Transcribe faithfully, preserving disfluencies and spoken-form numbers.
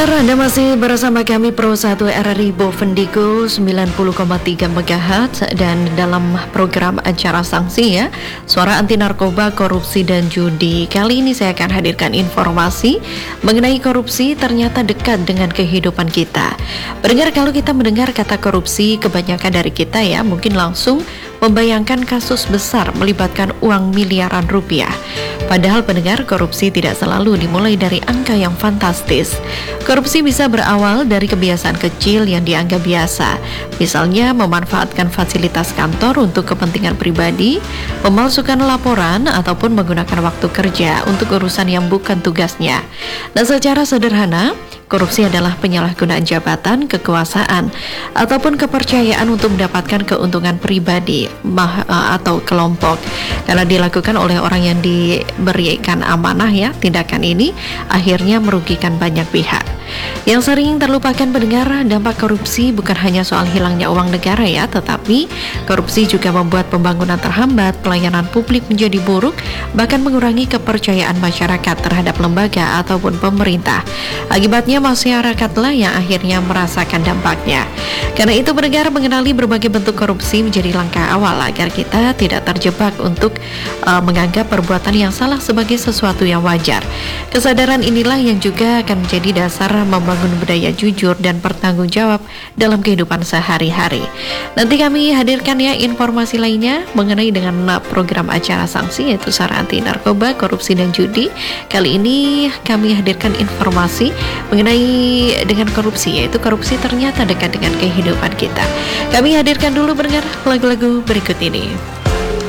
Anda masih bersama kami Pro satu R R I Bovendigul sembilan puluh koma tiga megahertz dan dalam program acara sanksi ya, suara anti narkoba, korupsi dan judi. Kali ini saya akan hadirkan informasi mengenai korupsi ternyata dekat dengan kehidupan kita. Pendengar, kalau kita mendengar kata korupsi, kebanyakan dari kita ya mungkin langsung membayangkan kasus besar melibatkan uang miliaran rupiah. Padahal pendengar, korupsi tidak selalu dimulai dari angka yang fantastis. Korupsi bisa berawal dari kebiasaan kecil yang dianggap biasa. Misalnya memanfaatkan fasilitas kantor untuk kepentingan pribadi, memalsukan laporan, ataupun menggunakan waktu kerja untuk urusan yang bukan tugasnya. Dan secara sederhana, korupsi adalah penyalahgunaan jabatan, kekuasaan, ataupun kepercayaan untuk mendapatkan keuntungan pribadi mah, atau kelompok. Karena dilakukan oleh orang yang diberikan amanah ya, tindakan ini akhirnya merugikan banyak pihak. Yang sering terlupakan pendengar, dampak korupsi bukan hanya soal hilangnya uang negara ya, tetapi korupsi juga membuat pembangunan terhambat, pelayanan publik menjadi buruk, bahkan mengurangi kepercayaan masyarakat terhadap lembaga ataupun pemerintah. Akibatnya masyarakatlah yang akhirnya merasakan dampaknya. Karena itu pendengar, mengenali berbagai bentuk korupsi menjadi langkah awal agar kita tidak terjebak untuk uh, menganggap perbuatan yang salah sebagai sesuatu yang wajar. Kesadaran inilah yang juga akan menjadi dasar membangun budaya jujur dan bertanggung jawab dalam kehidupan sehari-hari. Nanti kami hadirkan ya informasi lainnya mengenai dengan program acara sanksi, yaitu SARA anti narkoba, korupsi dan judi. Kali ini kami hadirkan informasi mengenai dengan korupsi, yaitu korupsi ternyata dekat dengan kehidupan kita. Kami hadirkan dulu pendengar lagu-lagu berikut ini.